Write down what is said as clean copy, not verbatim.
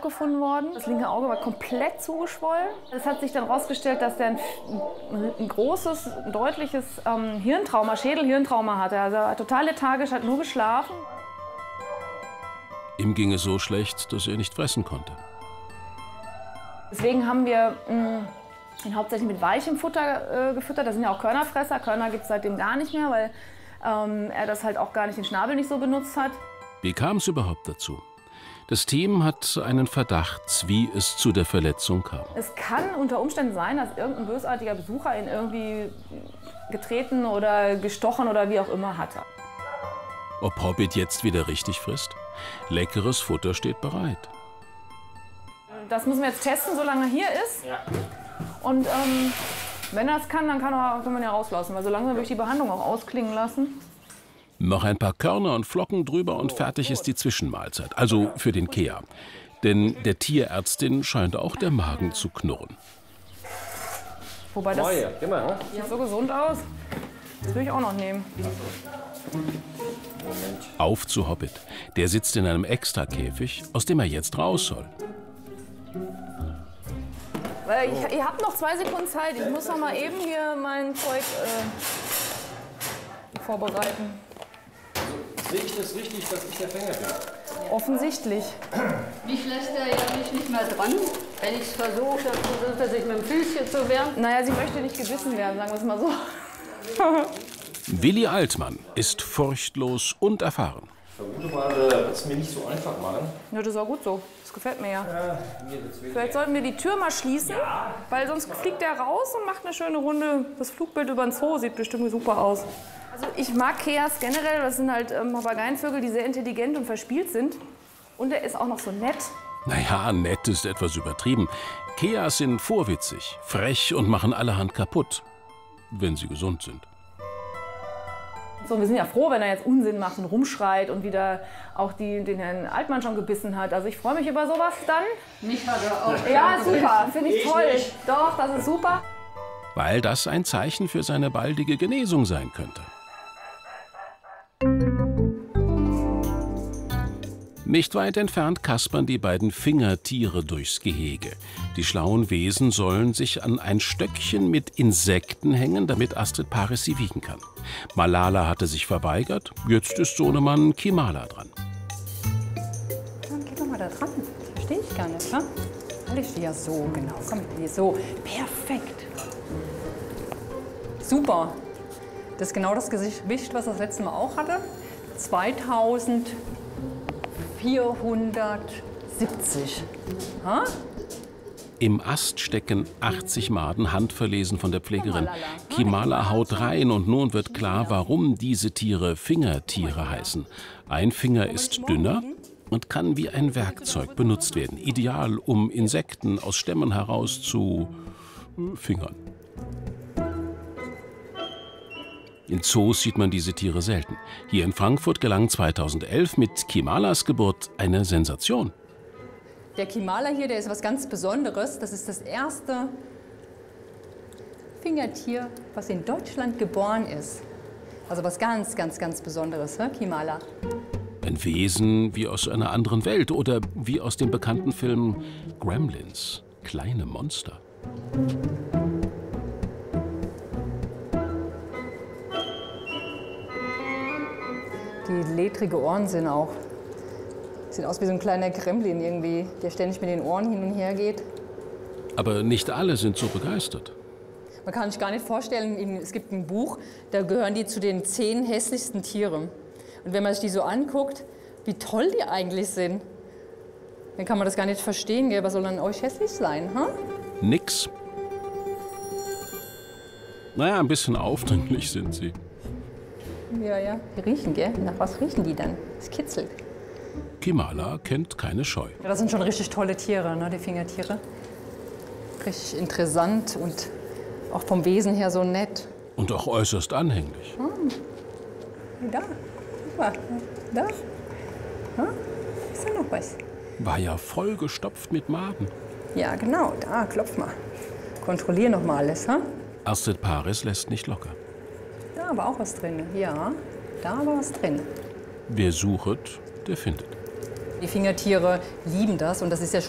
aufgefunden worden. Das linke Auge war komplett zugeschwollen. Es hat sich dann herausgestellt, dass der ein großes, deutliches Hirntrauma, Schädelhirntrauma hatte. Also er war total lethargisch, hat nur geschlafen. Ihm ging es so schlecht, dass er nicht fressen konnte. Deswegen haben wir ihn hauptsächlich mit weichem Futter gefüttert. Das sind ja auch Körnerfresser. Körner gibt es seitdem gar nicht mehr, weil er das halt auch gar nicht, den Schnabel nicht so benutzt hat. Wie kam es überhaupt dazu? Das Team hat einen Verdacht, wie es zu der Verletzung kam. Es kann unter Umständen sein, dass irgendein bösartiger Besucher ihn irgendwie getreten oder gestochen oder wie auch immer hatte. Ob Hobbit jetzt wieder richtig frisst? Leckeres Futter steht bereit. Das müssen wir jetzt testen, solange er hier ist. Ja. Und wenn er es kann, dann kann man ja rauslassen. Weil so langsam will ich die Behandlung auch ausklingen lassen. Noch ein paar Körner und Flocken drüber und fertig ist die Zwischenmahlzeit. Also für den Kea. Denn der Tierärztin scheint auch der Magen zu knurren. Wobei das sieht so gesund aus. Das will ich auch noch nehmen. Auf zu Hobbit. Der sitzt in einem Extrakäfig, aus dem er jetzt raus soll. Ihr habt noch 2 Sekunden Zeit. Ich muss noch mal eben hier mein Zeug vorbereiten. Sehe ich das richtig, dass ich der Fänger bin? Offensichtlich. Mich lässt er ja nicht mehr dran. Wenn ich es versuche, dann versucht er sich mit dem Füßchen zu wehren. Naja, sie möchte nicht gebissen werden, sagen wir es mal so. Willi Altmann ist furchtlos und erfahren. Ich vermute mal, wird es mir nicht so einfach machen. Ja, das ist auch gut so. Das gefällt mir ja. Vielleicht sollten wir die Tür mal schließen, weil sonst fliegt er raus und macht eine schöne Runde. Das Flugbild über den Zoo sieht bestimmt super aus. Also ich mag Keas generell. Das sind halt Papageienvögel, die sehr intelligent und verspielt sind. Und er ist auch noch so nett. Naja, nett ist etwas übertrieben. Keas sind vorwitzig, frech und machen allerhand kaputt, wenn sie gesund sind. So, wir sind ja froh, wenn er jetzt Unsinn macht und rumschreit und wieder auch den Herrn Altmann schon gebissen hat. Also ich freue mich über sowas dann. Mich hat er auch. Ja, super, finde ich toll. Doch, das ist super. Weil das ein Zeichen für seine baldige Genesung sein könnte. Nicht weit entfernt kaspern die beiden Fingertiere durchs Gehege. Die schlauen Wesen sollen sich an ein Stöckchen mit Insekten hängen, damit Astrid Paris sie wiegen kann. Malala hatte sich verweigert, jetzt ist Sohnemann Kimala dran. Dann geh doch mal da dran. Das verstehe ich gar nicht, ne? Ich stehe ja so, genau. Komm, hier so. Perfekt. Super. Das ist genau das Gewicht, was das letzte Mal auch hatte. 2470. Ha? Im Ast stecken 80 Maden, handverlesen von der Pflegerin. Kimala haut rein und nun wird klar, warum diese Tiere Fingertiere heißen. Ein Finger ist dünner und kann wie ein Werkzeug benutzt werden. Ideal, um Insekten aus Stämmen heraus zu fingern. In Zoos sieht man diese Tiere selten. Hier in Frankfurt gelang 2011 mit Kimalas Geburt eine Sensation. Der Kimala hier, der ist was ganz Besonderes. Das ist das erste Fingertier, was in Deutschland geboren ist. Also was ganz, ganz, ganz Besonderes, ne? Kimala. Ein Wesen wie aus einer anderen Welt oder wie aus dem bekannten Film Gremlins. Kleine Monster. Die ledrige Ohren sind auch. Sieht aus wie so ein kleiner Gremlin irgendwie, der ständig mit den Ohren hin und her geht. Aber nicht alle sind so begeistert. Man kann sich gar nicht vorstellen, es gibt ein Buch, da gehören die zu den 10 hässlichsten Tieren. Und wenn man sich die so anguckt, wie toll die eigentlich sind, dann kann man das gar nicht verstehen, gell? Was soll an euch hässlich sein? Huh? Nix. Naja, ein bisschen aufdringlich sind sie. Ja, ja. Die riechen, gell? Nach was riechen die dann? Es kitzelt. Kimala kennt keine Scheu. Ja, das sind schon richtig tolle Tiere, ne, die Fingertiere. Richtig interessant und auch vom Wesen her so nett. Und auch äußerst anhänglich. Da, guck mal, da. Ist da noch was? War ja vollgestopft mit Maden. Ja, genau, da, klopf mal. Kontrollier noch mal alles, ha? Astrid Paris lässt nicht locker. Da war auch was drin, ja, da war was drin. Wer sucht, der findet. Die Fingertiere lieben das und das ist ja